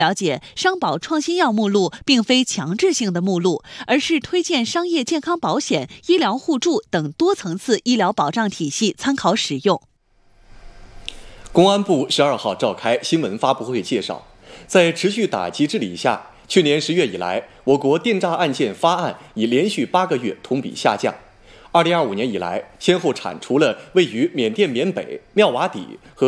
了解，商保创新药目录并非强制性的目录，而是推荐商业健康保险、医疗互助等多层次医疗保障体系参考使用。 公安部12号召开新闻发布会介绍，在持续打击治理下，去年10月以来，我国电诈案件发案已连续8个月同比下降。2025年以来，先后铲除了位于缅甸缅北、妙瓦底和